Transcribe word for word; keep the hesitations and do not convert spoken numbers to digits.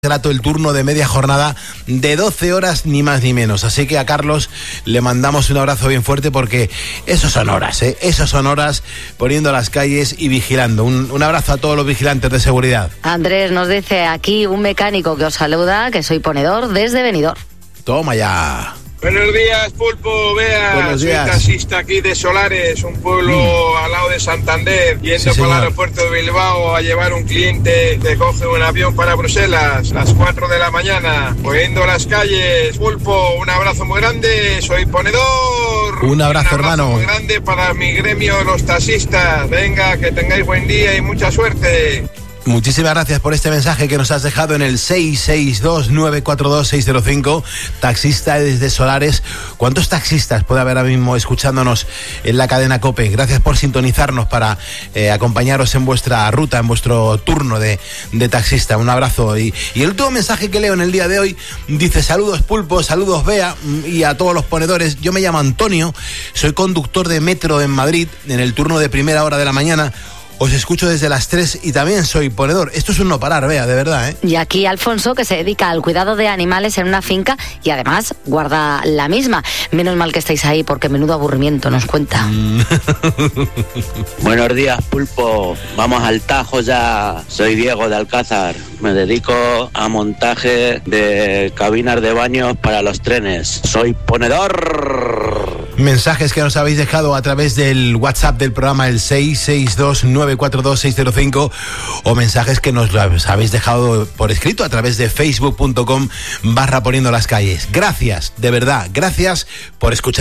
Grato el turno de media jornada de doce horas, ni más ni menos. Así que a Carlos le mandamos un abrazo bien fuerte porque esos son horas, ¿eh? Esos son horas poniendo las calles y vigilando. Un, un abrazo a todos los vigilantes de seguridad. Andrés nos dice aquí un mecánico que os saluda, que soy ponedor desde Benidorm. Toma ya. Buenos días, Pulpo, Bea. Buenos días. Soy taxista aquí de Solares, un pueblo mm. al lado de Santander, yendo sí, para el señor. aeropuerto de Bilbao a llevar un cliente que coge un avión para Bruselas, las cuatro de la mañana, poniendo las calles. Pulpo, un abrazo muy grande, soy ponedor. Un abrazo, un abrazo hermano. muy grande para mi gremio, los taxistas. Venga, que tengáis buen día y mucha suerte. Muchísimas gracias por este mensaje que nos has dejado en el seis seis dos, nueve cuatro dos, seis cero cinco, taxista desde Solares. ¿Cuántos taxistas puede haber ahora mismo escuchándonos en la cadena COPE? Gracias por sintonizarnos para eh, acompañaros en vuestra ruta, en vuestro turno de, de taxista. Un abrazo. Y, y el último mensaje que leo en el día de hoy dice: saludos Pulpo, saludos Bea y a todos los ponedores. Yo me llamo Antonio, soy conductor de metro en Madrid, en el turno de primera hora de la mañana. Os escucho desde las tres y también soy ponedor. Esto es un no parar, Bea, de verdad, ¿eh? Y aquí Alfonso, que se dedica al cuidado de animales en una finca y además guarda la misma. Menos mal que estáis ahí porque menudo aburrimiento nos cuenta. Mm. Buenos días, Pulpo. Vamos al tajo ya. Soy Diego de Alcázar. Me dedico a montaje de cabinas de baños para los trenes. Soy ponedor. Mensajes que nos habéis dejado a través del WhatsApp del programa, el seis seis dos, nueve cuatro dos, seis cero cinco, o mensajes que nos habéis dejado por escrito a través de facebook punto com barra poniendo las calles. Gracias, de verdad, gracias por escuchar.